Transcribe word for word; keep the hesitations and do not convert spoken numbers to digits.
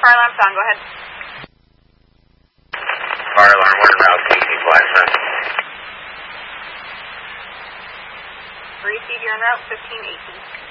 Fire alarm's on, go ahead. Fire alarm, what route eighty five seven? Receive, you're en route fifteen eighteen.